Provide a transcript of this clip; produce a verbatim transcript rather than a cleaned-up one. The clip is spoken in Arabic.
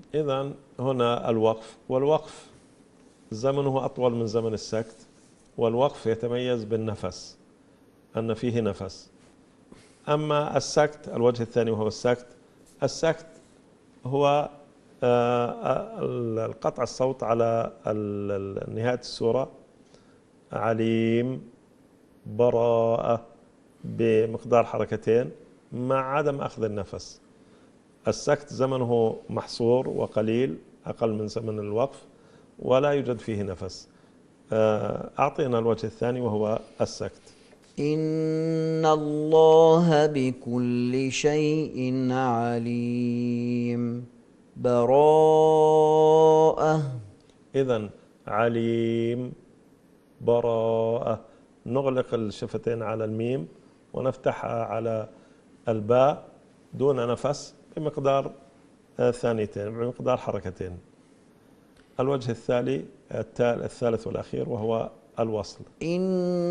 إذن هنا الوقف، والوقف زمنه أطول من زمن السكت، والوقف يتميز بالنفس، أن فيه نفس. أما السكت، الوجه الثاني وهو السكت، السكت هو القطع الصوت على نهاية السورة، عليم، براءة، بمقدار حركتين مع عدم أخذ النفس. السكت زمنه محصور وقليل، أقل من زمن الوقف، ولا يوجد فيه نفس. أعطينا الوجه الثاني وهو السكت. إن الله بكل شيء عليم. براءة. إذن عليم، براءة، نغلق الشفتين على الميم ونفتحها على الباء دون نفس بمقدار ثانيتين، بمقدار حركتين. الوجه الثاني الثالث والأخير وهو الوصل. إن